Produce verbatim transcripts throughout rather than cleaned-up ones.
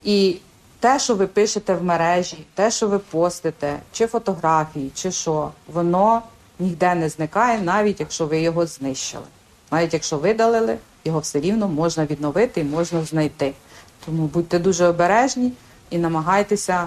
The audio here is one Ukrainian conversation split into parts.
І те, що ви пишете в мережі, те, що ви постите, чи фотографії, чи що, воно ніде не зникає, навіть якщо ви його знищили. Навіть якщо видалили, його все рівно можна відновити і можна знайти. Тому будьте дуже обережні і намагайтеся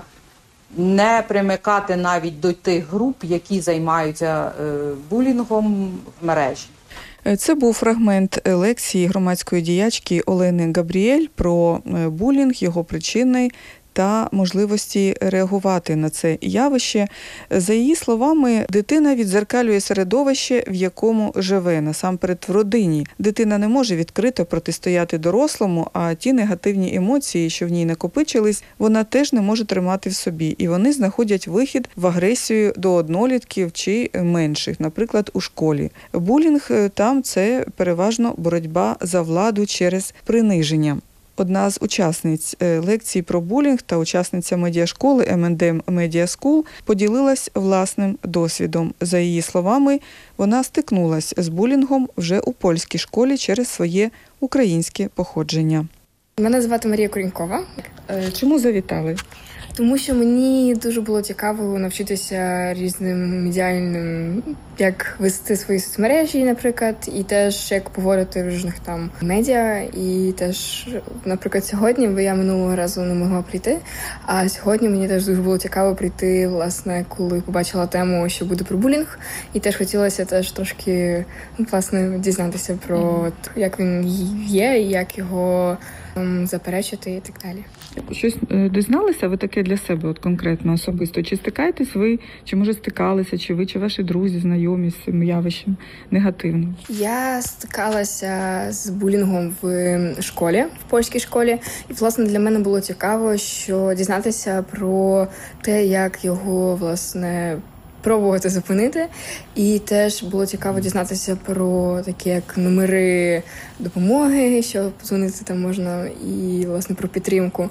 не примикати навіть до тих груп, які займаються е, булінгом в мережі. Це був фрагмент лекції громадської діячки Олени Габріель про булінг, його причини та можливості реагувати на це явище. За її словами, дитина віддзеркалює середовище, в якому живе, насамперед в родині. Дитина не може відкрито протистояти дорослому, а ті негативні емоції, що в ній накопичились, вона теж не може тримати в собі. І вони знаходять вихід в агресію до однолітків чи менших, наприклад, у школі. Булінг там – це переважно боротьба за владу через приниження. Одна з учасниць лекції про булінг та учасниця медіашколи ем енд ем Media School поділилась власним досвідом. За її словами, вона стикнулась з булінгом вже у польській школі через своє українське походження. Мене звати Марія Корінькова. Чому завітали? Тому що мені дуже було цікаво навчитися різним медіальним, як вести свої соцмережі, наприклад, і теж як поводити в різних там медіа. І теж, наприклад, сьогодні, бо я минулого разу не могла прийти, а сьогодні мені теж дуже було цікаво прийти, власне, коли побачила тему, що буде про булінг, і теж хотілося теж трошки, власне, дізнатися про mm-hmm. як він є, і як його um, заперечити і так далі. Щось дізналися ви таке для себе от конкретно, особисто? Чи стикаєтесь ви, чи може стикалися, чи ви, чи ваші друзі, знайомі з цим явищем негативно? Я стикалася з булінгом в школі, в польській школі. І, власне, для мене було цікаво, що дізнатися про те, як його, власне, пробувати зупинити. І теж було цікаво дізнатися про такі як номери допомоги, що подзвонити там можна, і, власне, про підтримку.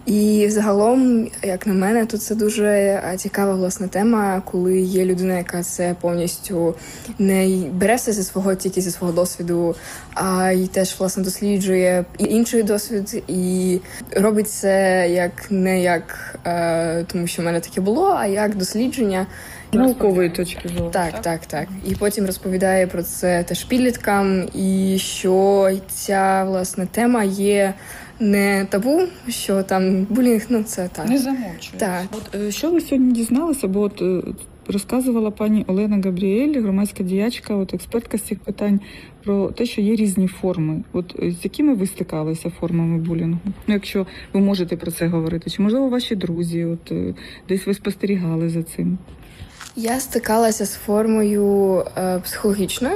І загалом, як на мене, тут це дуже цікава, власне, тема, коли є людина, яка це повністю не бере все зі свого, тільки зі свого досвіду, а й теж, власне, досліджує і інший досвід, і робить це як не як, е, тому що в мене таке було, а як дослідження. Наукової точки зору. Так, так, так. І потім розповідає про це теж підліткам, і що ця, власне, тема є не табу, що там булінг, ну це так. Не замовчує. Так. От що ви сьогодні дізналися, бо от розказувала пані Олена Габріель, громадська діячка, от експертка з цих питань, про те, що є різні форми. От з якими ви стикалися формами булінгу? Ну, якщо ви можете про це говорити, чи можливо ваші друзі, от десь ви спостерігали за цим? Я стикалася з формою е, психологічною,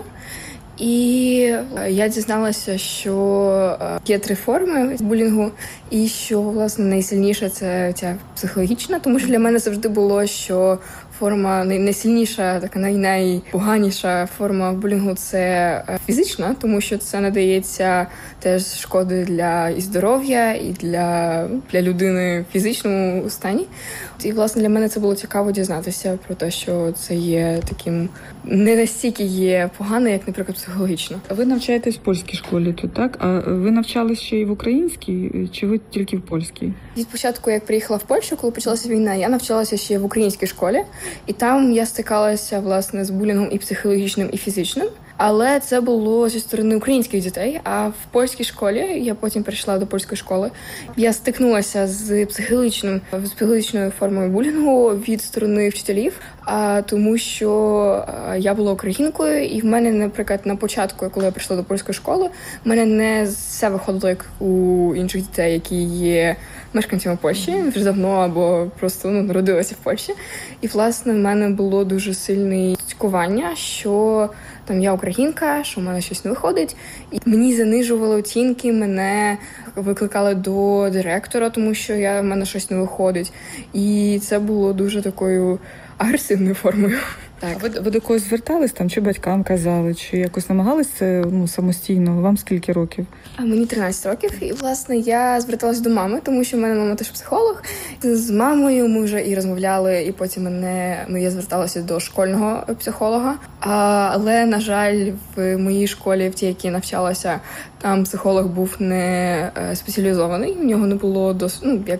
і я дізналася, що є три форми булінгу, і що, власне, найсильніша – це ця психологічна, тому що для мене завжди було, що форма найсильніша, така найпоганіша форма булінгу – це фізична, тому що це надається теж шкоди для і здоров'я, і для, для людини в фізичному стані. І, власне, для мене це було цікаво дізнатися про те, що це є таким, не настільки є погано, як, наприклад, психологічно. Ви навчаєтесь в польській школі тут, так? А ви навчались ще і в українській, чи ви тільки в польській? Від початку, як приїхала в Польщу, коли почалася війна, я навчалася ще в українській школі. І там я стикалася, власне, з булінгом і психологічним, і фізичним. Але це було зі сторони українських дітей, а в польській школі, я потім перейшла до польської школи, я стикнулася з психологічним, з психологічною формою булінгу від сторони вчителів, а тому що я була українкою, і в мене, наприклад, на початку, коли я прийшла до польської школи, в мене не все виходило, як у інших дітей, які є мешканцями Польщі вже давно або просто ну, народилася в Польщі. І, власне, в мене було дуже сильне цькування, що там я українка, що в мене щось не виходить. І мені занижували оцінки, мене викликали до директора, тому що я, в мене щось не виходить. І це було дуже такою агресивною формою. Так. А ви, ви до когось звертались там, чи батькам казали, чи якось намагались це ну, самостійно? Вам скільки років? А мені тринадцять років, і, власне, я зверталась до мами, тому що в мене мама теж психолог. З мамою ми вже і розмовляли, і потім мене, ну, я зверталася до школьного психолога. А, але, на жаль, в моїй школі, в тій, якій навчалася, там психолог був не спеціалізований, у нього не було дос... ну, як